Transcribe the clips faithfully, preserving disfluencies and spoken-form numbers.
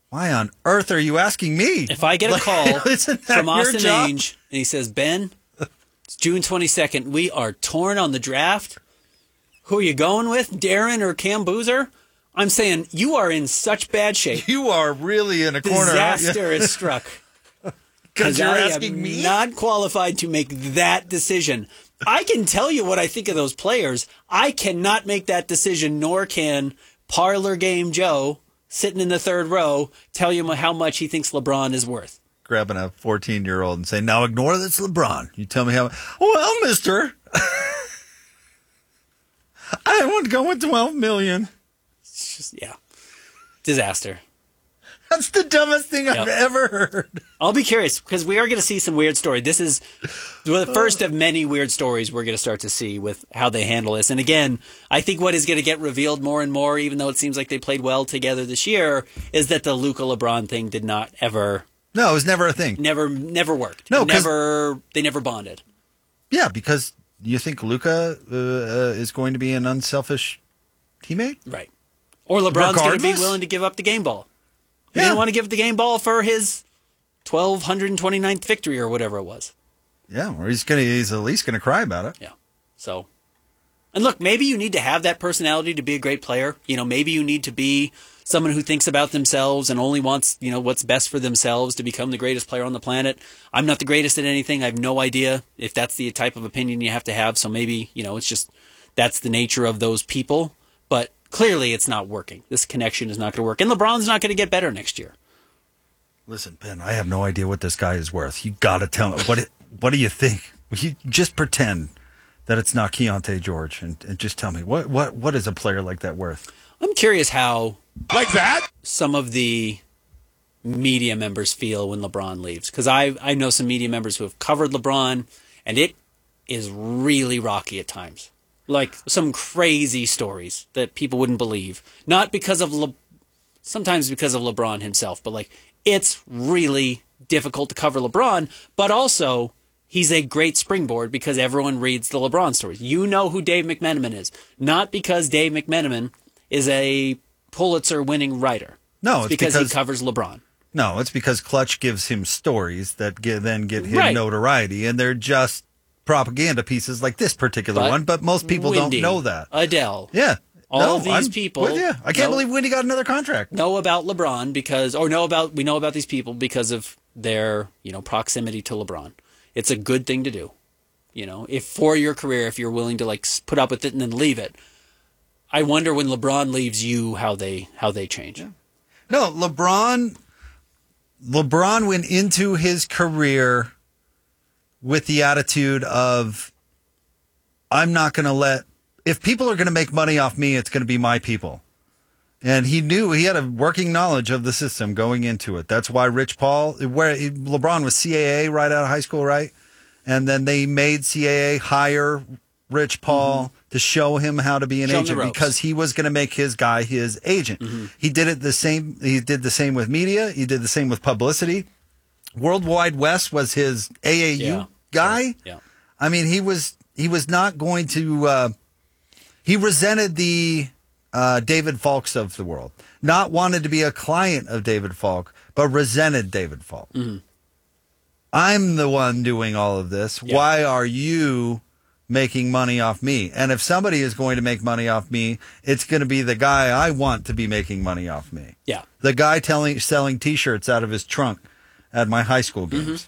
Why on earth are you asking me? If I get a call from Austin job? Ainge and he says, Ben, it's June twenty-second. We are torn on the draft. Who are you going with, Darren or Cam Boozer? I'm saying you are in such bad shape. You are really in a corner. Disaster is struck. Because you're I asking am me? not qualified to make that decision. I can tell you what I think of those players. I cannot make that decision, nor can Parlor Game Joe, sitting in the third row, tell you how much he thinks LeBron is worth. Grabbing a fourteen-year-old and saying, now ignore that's LeBron. You tell me how. Well, mister, I want to go with twelve million dollars. It's just, yeah. Disaster. That's the dumbest thing Yep. I've ever heard. I'll be curious because we are going to see some weird story. This is the first of many weird stories we're going to start to see with how they handle this. And again, I think what is going to get revealed more and more, even though it seems like they played well together this year, is that the Luka LeBron thing did not ever, No, it was never a thing. never, never worked. No, 'cause- never. They never bonded. Yeah, because you think Luka uh, uh, is going to be an unselfish teammate? Right. Or LeBron's going to be Regardless? willing to give up the game ball. He Yeah. didn't want to give up the game ball for his twelve twenty-ninth victory or whatever it was. Yeah, or he's gonna he's at least gonna cry about it. Yeah. So, and look, maybe you need to have that personality to be a great player. You know, maybe you need to be someone who thinks about themselves and only wants, you know, what's best for themselves to become the greatest player on the planet. I'm not the greatest at anything. I have no idea if that's the type of opinion you have to have. So maybe, you know, it's just that's the nature of those people. But clearly it's not working. This connection is not going to work. And LeBron's not going to get better next year. Listen, Ben, I have no idea what this guy is worth. You got to tell me. What it, What do you think? You just pretend that it's not Keontae George and, and just tell me, what, what, what is a player like that worth? I'm curious how Like that? some of the media members feel when LeBron leaves. Because I, I know some media members who have covered LeBron, and it is really rocky at times. Like some crazy stories that people wouldn't believe. Not because of Le- sometimes because of LeBron himself, but like it's really difficult to cover LeBron, but also he's a great springboard because everyone reads the LeBron stories. You know who Dave McMenamin is, not because Dave McMenamin is a Pulitzer winning writer. No, it's it's because, because he covers LeBron. No, it's because Clutch gives him stories that get, then get him Right. notoriety, and they're just propaganda pieces like this particular But one, but most people Wendy, don't know that. Adele. Yeah. All No, of these I'm people with you. I can't know- believe Wendy got another contract. know about LeBron because, or know about, we know about these people because of their, you know, proximity to LeBron. It's a good thing to do. You know, if for your career, if you're willing to like s- put up with it and then leave it. I wonder when LeBron leaves you, how they, how they change. Yeah. No, LeBron, LeBron went into his career with the attitude of, I'm not going to let, if people are going to make money off me, it's going to be my people. And he knew, he had a working knowledge of the system going into it. That's why Rich Paul, where LeBron was C A A right out of high school, right? And then they made C A A hire Rich Paul mm-hmm. to show him how to be an Show him agent the ropes. because he was going to make his guy his agent. Mm-hmm. He did it the same. He did the same with media. He did the same with publicity. Worldwide West was his A A U Yeah. guy. Sure. Yeah. I mean, he was he was not going to. Uh, he resented the uh, David Falks of the world. Not wanted to be a client of David Falk, but resented David Falk. Mm-hmm. I'm the one doing all of this. Yeah. Why are you making money off me? And if somebody is going to make money off me, it's going to be the guy I want to be making money off me. Yeah. The guy telling, selling T-shirts out of his trunk at my high school games,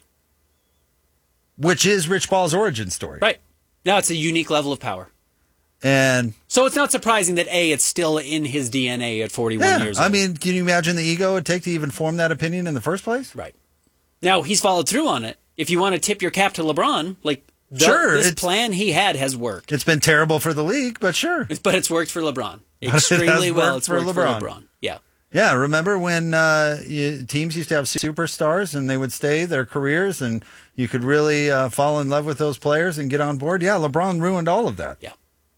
mm-hmm. which is Rich Paul's origin story. Right. Now it's a unique level of power. And so it's not surprising that A, it's still in his D N A at forty-one yeah, years old. I mean, can you imagine the ego it would take to even form that opinion in the first place? Right. Now, he's followed through on it. If you want to tip your cap to LeBron, like, the, sure, this plan he had has worked. It's been terrible for the league, but sure. But it's worked for LeBron. It Extremely well, worked it's for worked LeBron. for LeBron. Yeah. Yeah, remember when uh, you, teams used to have superstars and they would stay their careers and you could really uh, fall in love with those players and get on board? Yeah, LeBron ruined all of that. Yeah.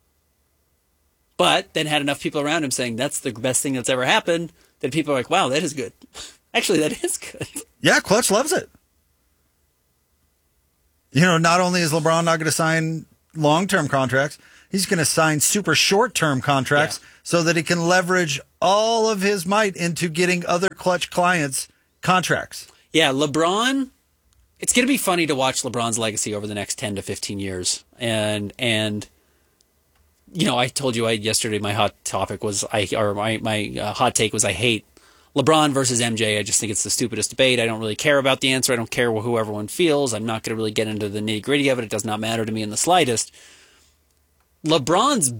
But then had enough people around him saying that's the best thing that's ever happened that people are like, wow, that is good. Actually, that is good. Yeah, Clutch loves it. You know, not only is LeBron not going to sign long-term contracts, He's going to sign super short-term contracts Yeah. so that he can leverage all of his might into getting other clutch clients contracts. Yeah, LeBron, it's going to be funny to watch LeBron's legacy over the next ten to fifteen years. And, and you know, I told you I yesterday my hot topic was, I or my, my uh, hot take was I hate LeBron versus M J. I just think it's the stupidest debate. I don't really care about the answer. I don't care who everyone feels. I'm not going to really get into the nitty-gritty of it. It does not matter to me in the slightest. LeBron's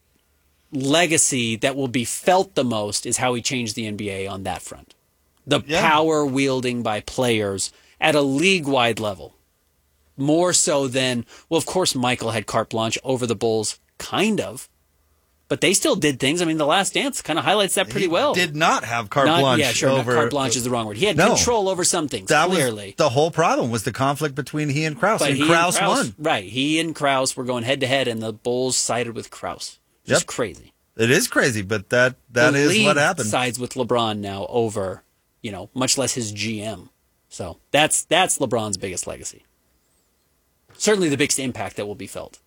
legacy that will be felt the most is how he changed the N B A on that front. The Yeah. power wielding by players at a league-wide level. More so than, well, of course, Michael had carte blanche over the Bulls, kind of. But they still did things. I mean, The Last Dance kind of highlights that pretty He well. did not have carte Not- blanche yeah, sure, over... not carte blanche is the wrong word. He had No. control over some things, That clearly. was the whole problem, was the conflict between he and Krause, But and he Krause, and Krause won. Right. He and Krause were going head-to-head, and the Bulls sided with Krause. Just Yep. crazy. It is crazy, but that that The is league what happened. sides with LeBron now over, you know, much less his G M. So that's that's LeBron's biggest legacy. Certainly the biggest impact that will be felt.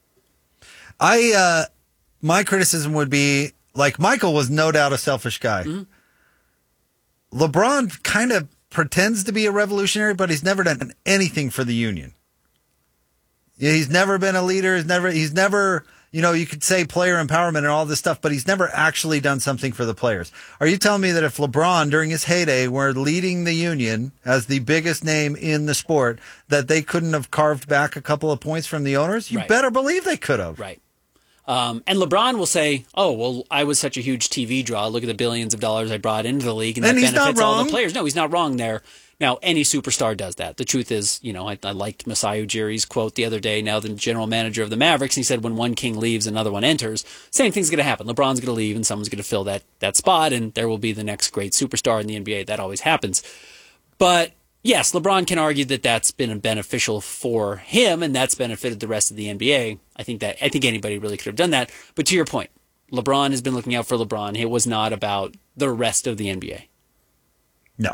I uh, my criticism would be, like, Michael was no doubt a selfish guy. Mm-hmm. LeBron kind of pretends to be a revolutionary, but he's never done anything for the union. Yeah, he's never been a leader. He's never. He's never. You know, you could say player empowerment and all this stuff, but he's never actually done something for the players. Are you telling me that if LeBron, during his heyday, were leading the union as the biggest name in the sport, that they couldn't have carved back a couple of points from the owners? You Right. better believe they could have. Right. Um, and LeBron will say, oh, well, I was such a huge T V draw. Look at the billions of dollars I brought into the league, and that And he's not benefits all wrong. the players. No, he's not wrong there. Now, any superstar does that. The truth is, you know, I, I liked Masai Ujiri's quote the other day, now the general manager of the Mavericks. He said, when one king leaves, another one enters. Same thing's going to happen. LeBron's going to leave, and someone's going to fill that, that spot, and there will be the next great superstar in the N B A. That always happens. But yes, LeBron can argue that that's been beneficial for him, and that's benefited the rest of the N B A. I think that I think anybody really could have done that. But to your point, LeBron has been looking out for LeBron. It was not about the rest of the N B A. No.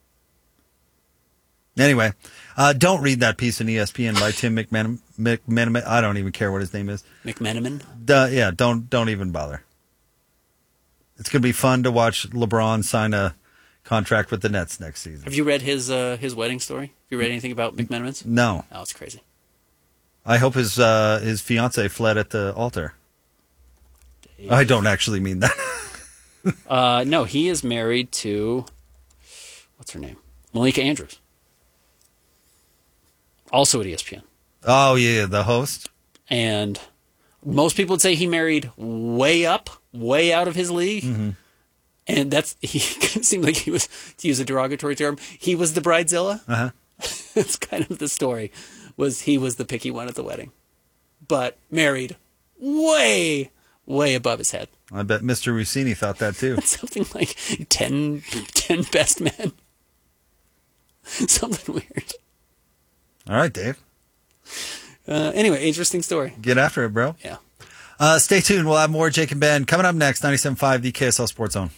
Anyway, uh, don't read that piece in E S P N by Tim McMenamin. McMenamin. I don't even care what his name is. McMenamin? Duh, yeah, don't don't even bother. It's going to be fun to watch LeBron sign a contract with the Nets next season. Have you read his uh, his wedding story? Have you read anything about McMenamin's? No. Oh, it's crazy. I hope his uh, his fiance fled at the altar. I don't actually mean that. uh, no, he is married to, what's her name? Malika Andrews. Also at E S P N. Oh, yeah, the host. And most people would say he married way up, way out of his league. Mm-hmm. And that's, he seemed like he was, to use a derogatory term, he was the bridezilla. Uh-huh. That's kind of the story, was he was the picky one at the wedding. But married way, way above his head. I bet Mister Rossini thought that too. Something like ten, ten best men. Something weird. All right, Dave. Uh, anyway, interesting story. Get after it, bro. Yeah. Uh, stay tuned. We'll have more Jake and Ben coming up next. ninety-seven point five, the K S L Sports Zone.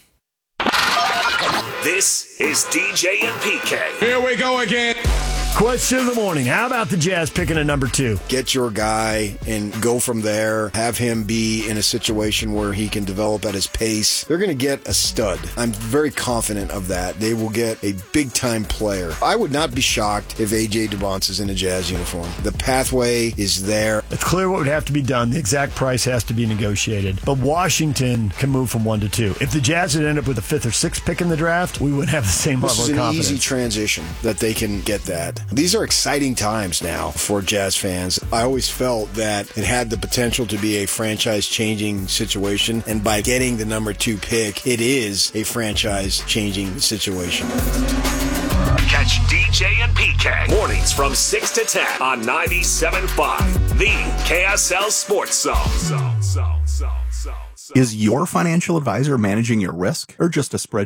This is D J and P K. Here we go again. Question of the morning. How about the Jazz picking a number two? Get your guy and go from there. Have him be in a situation where he can develop at his pace. They're going to get a stud. I'm very confident of that. They will get a big-time player. I would not be shocked if A J DeBonce is in a Jazz uniform. The pathway is there. It's clear what would have to be done. The exact price has to be negotiated. But Washington can move from one to two. If the Jazz had ended up with a fifth or sixth pick in the draft, we wouldn't have the same This level is of an confidence. easy transition that they can get that. These are exciting times now for Jazz fans. I always felt that it had the potential to be a franchise-changing situation, and by getting the number two pick, it is a franchise-changing situation. Catch D J and P K mornings from six to ten on ninety-seven point five, the K S L Sports Zone. Zone, zone, zone, zone, zone. Is your financial advisor managing your risk or just a spreadsheet?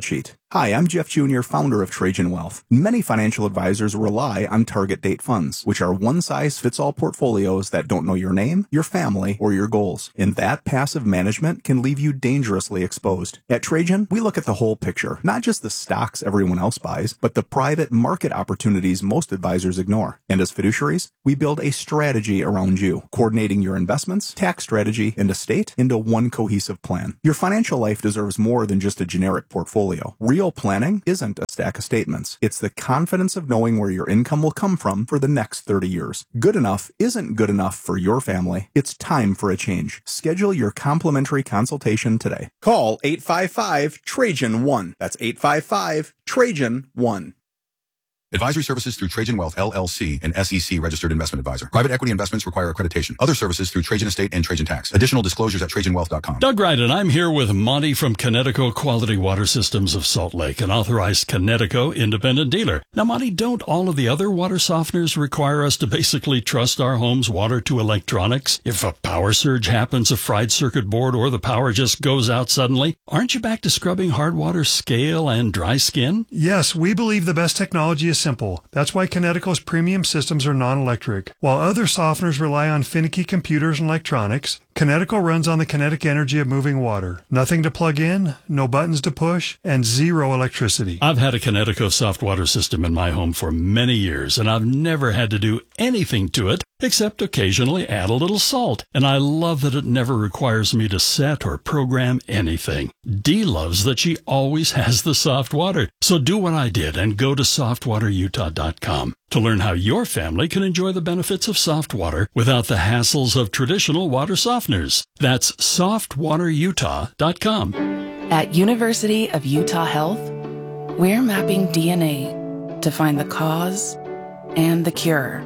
Hi, I'm Jeff Junior, founder of Trajan Wealth. Many financial advisors rely on target date funds, which are one-size-fits-all portfolios that don't know your name, your family, or your goals. And that passive management can leave you dangerously exposed. At Trajan, we look at the whole picture, not just the stocks everyone else buys, but the private market opportunities most advisors ignore. And as fiduciaries, we build a strategy around you, coordinating your investments, tax strategy, and estate into one cohesive plan. Your financial life deserves more than just a generic portfolio. Real planning isn't a stack of statements. It's the confidence of knowing where your income will come from for the next thirty years. Good enough isn't good enough for your family. It's time for a change. Schedule your complimentary consultation today. Call eight five five, Trajan one. That's eight five five, Trajan one. Advisory services through Trajan Wealth, L L C, an S E C registered investment advisor. Private equity investments require accreditation. Other services through Trajan Estate and Trajan Tax. Additional disclosures at trajan wealth dot com. Doug Wright, and I'm here with Monty from Connecticut Quality Water Systems of Salt Lake, an authorized Connecticut independent dealer. Now, Monty, don't all of the other water softeners require us to basically trust our home's water to electronics? If a power surge happens, a fried circuit board, or the power just goes out suddenly, aren't you back to scrubbing hard water scale and dry skin? Yes, we believe the best technology is simple. That's why Connecticut's premium systems are non-electric. While other softeners rely on finicky computers and electronics, Connecticut runs on the kinetic energy of moving water. Nothing to plug in, no buttons to push, and zero electricity. I've had a Connecticut soft water system in my home for many years, and I've never had to do anything to it except occasionally add a little salt. And I love that it never requires me to set or program anything. Dee loves that she always has the soft water. So do what I did and go to soft water utah dot com to learn how your family can enjoy the benefits of soft water without the hassles of traditional water softeners. That's soft water utah dot com. At University of Utah Health, we're mapping D N A to find the cause and the cure.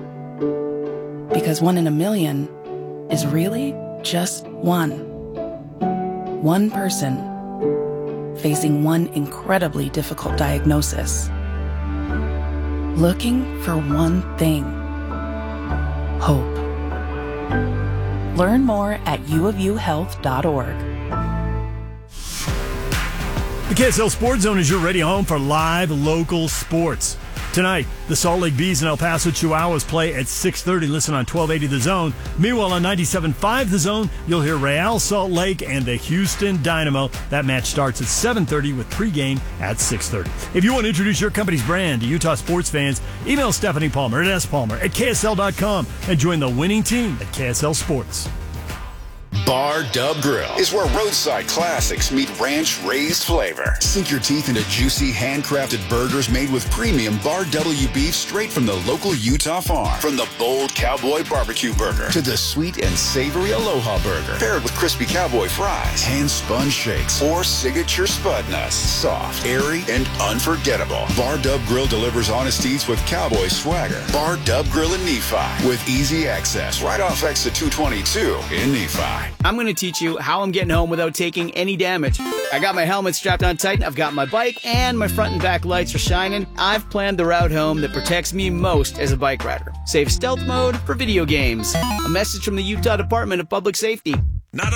Because one in a million is really just one. One person facing one incredibly difficult diagnosis. Looking for one thing. Hope. Learn more at u of u health dot org. The K S L Sports Zone is your radio home for live local sports. Tonight, the Salt Lake Bees and El Paso Chihuahuas play at six thirty. Listen on twelve eighty The Zone. Meanwhile, on ninety-seven point five The Zone, you'll hear Real Salt Lake and the Houston Dynamo. That match starts at seven thirty with pregame at six thirty. If you want to introduce your company's brand to Utah sports fans, email Stephanie Palmer at s palmer at k s l dot com and join the winning team at K S L Sports. Bar Dub Grill is where roadside classics meet ranch-raised flavor. Sink your teeth into juicy, handcrafted burgers made with premium Bar W beef straight from the local Utah farm. From the bold cowboy barbecue burger to the sweet and savory Aloha burger, paired with crispy cowboy fries, hand-spun shakes, or signature spud nuts. Soft, airy, and unforgettable. Bar Dub Grill delivers honest eats with cowboy swagger. Bar Dub Grill in Nephi with easy access right off exit two twenty-two in Nephi. I'm going to teach you how I'm getting home without taking any damage. I got my helmet strapped on tight, I've got my bike, and my front and back lights are shining. I've planned the route home that protects me most as a bike rider. Save stealth mode for video games. A message from the Utah Department of Public Safety.